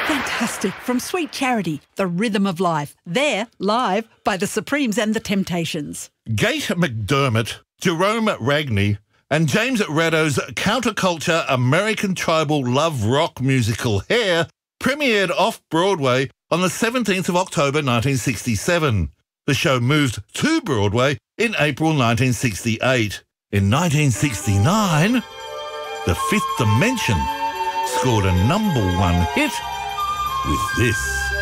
Fantastic. From Sweet Charity, The Rhythm of Life. There, live by The Supremes and The Temptations. Gate McDermott, Jerome Ragney and James Rado's counterculture American tribal love rock musical Hair premiered off-Broadway on the 17th of October 1967. The show moved to Broadway in April 1968. In 1969, The Fifth Dimension scored a #1 hit with this.